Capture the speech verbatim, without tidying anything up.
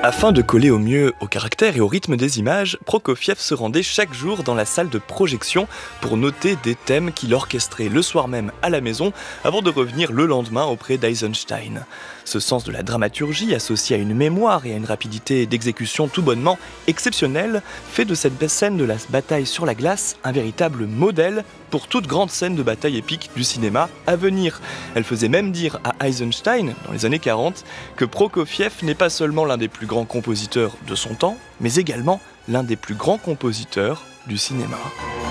Afin de coller au mieux au caractère et au rythme des images, Prokofiev se rendait chaque jour dans la salle de projection pour noter des thèmes qu'il orchestrait le soir même à la maison avant de revenir le lendemain auprès d'Eisenstein. Ce sens de la dramaturgie associé à une mémoire et à une rapidité d'exécution tout bonnement exceptionnelle fait de cette scène de la bataille sur la glace un véritable modèle pour toute grande scène de bataille épique du cinéma à venir. Elle faisait même dire à Eisenstein, dans les années quarante, que Prokofiev n'est pas seulement l'un des plus grands compositeurs de son temps, mais également l'un des plus grands compositeurs du cinéma.